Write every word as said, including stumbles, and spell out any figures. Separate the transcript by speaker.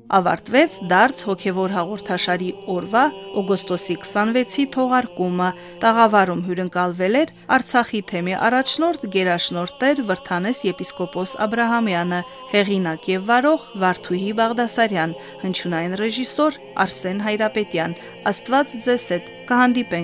Speaker 1: ավարտվեց դարձ հոգևոր հաղորդաշարի օրվա օգոստոսի քսանվեցի թողարկումը։ Տաղավարում հյուրընկալվել էր Արցախի թեմի առաջնորդ գերաշնորհ Տեր Վրդանես եպիսկոպոս Աբրահամյանը, հեղինակ եւ վարող Վարդուհի Բաղդասարյան, հնչյունային ռեժիսոր Արսեն Հայրապետյան։ Աստված ձեզ հետ, կհանդիպենք